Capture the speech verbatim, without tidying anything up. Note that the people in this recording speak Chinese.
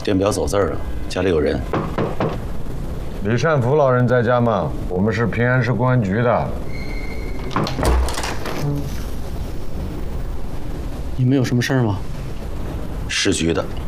电表走字儿了，家里有人。 李善福老人在家吗？我们是平安市公安局的。 你们有什么事儿吗？ 市局的。